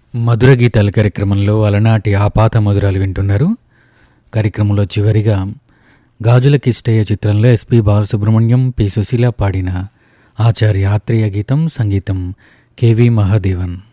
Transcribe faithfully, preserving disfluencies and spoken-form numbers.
మధుర గీతాల కార్యక్రమంలో అలనాటి ఆపాత మధురాలు వింటున్నారు. కార్యక్రమంలో చివరిగా గాజుల కిష్టయ్య చిత్రంలో ఎస్పి బాలసుబ్రహ్మణ్యం, పి సుశీల పాడిన ఆచార్య ఆత్రేయ గీతం, సంగీతం కెవి మహాదేవన్.